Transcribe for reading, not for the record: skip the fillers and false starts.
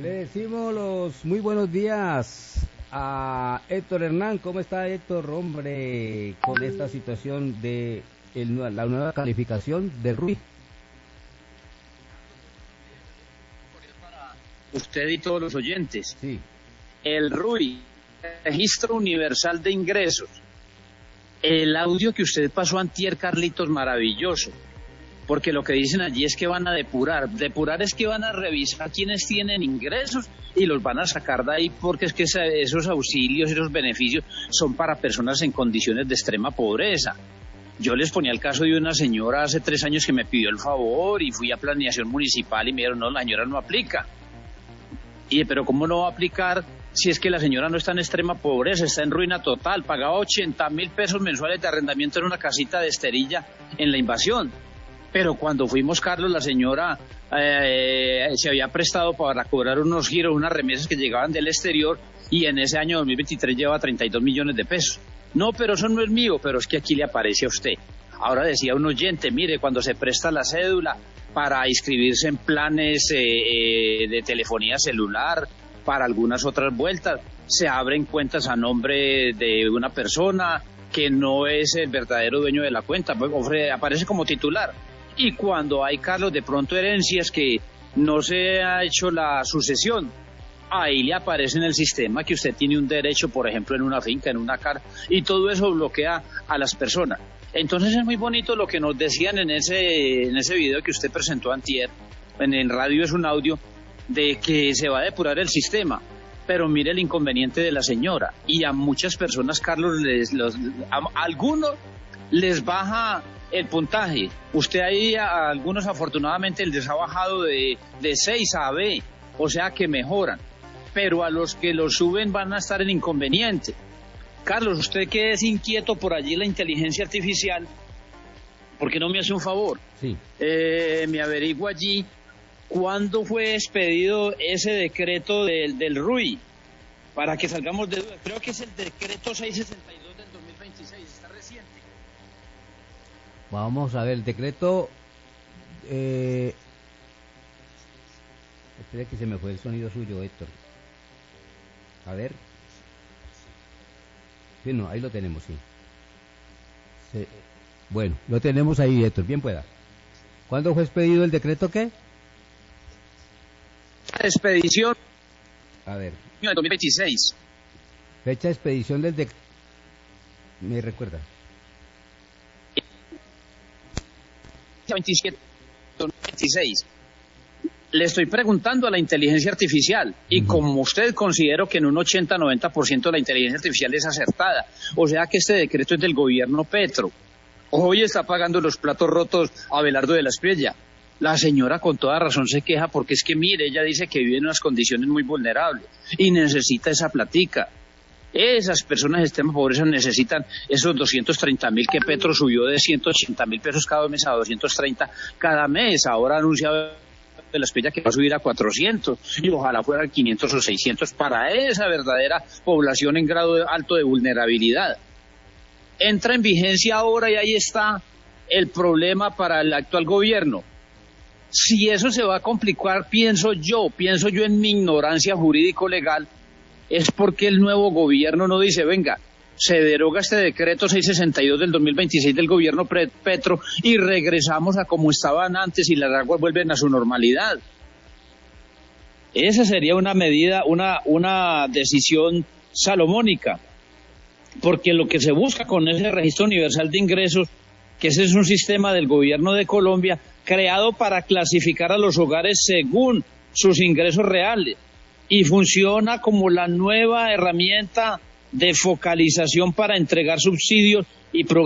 Le decimos los muy buenos días a Héctor Hernán. ¿Cómo está, Héctor? Hombre, con esta situación de la nueva calificación de RUI. Usted y todos los oyentes. Sí. El RUI, Registro Universal de Ingresos. El audio que usted pasó antier, Carlitos, maravilloso. Porque lo que dicen allí es que van a depurar. Depurar es que van a revisar quiénes tienen ingresos y los van a sacar de ahí, porque es que esos auxilios, esos beneficios son para personas en condiciones de extrema pobreza. Yo les ponía el caso de una señora hace 3 años que me pidió el favor y fui a planeación municipal y me dijeron, no, la señora no aplica. Pero ¿cómo no va a aplicar si es que la señora no está en extrema pobreza, está en ruina total? Pagaba 80.000 pesos mensuales de arrendamiento en una casita de Esterilla en La Invasión. Pero cuando fuimos, Carlos, la señora se había prestado para cobrar unos giros, unas remesas que llegaban del exterior, y en ese año 2023 lleva 32 millones de pesos. No, pero eso no es mío, pero es que aquí le aparece a usted. Ahora decía un oyente, mire, cuando se presta la cédula para inscribirse en planes de telefonía celular, para algunas otras vueltas, se abren cuentas a nombre de una persona que no es el verdadero dueño de la cuenta, pues aparece como titular. Y cuando hay, Carlos, de pronto herencias que no se ha hecho la sucesión, ahí le aparece en el sistema que usted tiene un derecho, por ejemplo, en una finca, en una casa, y todo eso bloquea a las personas. Entonces es muy bonito lo que nos decían en ese video que usted presentó antier, en radio es un audio, de que se va a depurar el sistema. Pero mire el inconveniente de la señora, y a muchas personas, Carlos, a algunos les baja el puntaje. Usted ahí, a algunos afortunadamente les ha bajado de 6 a B, o sea que mejoran, pero a los que lo suben van a estar en inconveniente. Carlos, usted que es inquieto por allí la inteligencia artificial, ¿por qué no me hace un favor? Sí. Me averigua allí cuándo fue expedido ese decreto del RUI, para que salgamos de duda. Creo que es el decreto 662 del 2026, está reciente. Vamos a ver, el decreto... Espera que se me fue el sonido suyo, Héctor. A ver. Sí, no, ahí lo tenemos, sí. Bueno, lo tenemos ahí, Héctor, bien pueda. ¿Cuándo fue expedido el decreto qué? Expedición. A ver. 2026. Fecha de expedición del decreto. ¿Me recuerda? 27, 2026. Le estoy preguntando a la inteligencia artificial y como usted considero que en un 80-90% la inteligencia artificial es acertada, o sea que este decreto es del gobierno Petro. Hoy está pagando los platos rotos a Abelardo de la Espriella. La señora con toda razón se queja porque es que mire, ella dice que vive en unas condiciones muy vulnerables y necesita esa platica. Esas personas de extrema pobreza necesitan esos 230.000 que Petro subió de 180.000 pesos cada mes a 230 cada mes. Ahora anuncia de la Espriella que va a subir a 400 y ojalá fueran 500 o 600 para esa verdadera población en grado alto de vulnerabilidad. Entra en vigencia ahora y ahí está el problema para el actual gobierno. Si eso se va a complicar, pienso yo en mi ignorancia jurídico-legal, es porque el nuevo gobierno no dice, venga, se deroga este decreto 662 del 2026 del gobierno Petro y regresamos a como estaban antes y las aguas vuelven a su normalidad. Esa sería una medida, una decisión salomónica, porque lo que se busca con ese registro universal de ingresos, que ese es un sistema del gobierno de Colombia creado para clasificar a los hogares según sus ingresos reales y funciona como la nueva herramienta de focalización para entregar subsidios y programas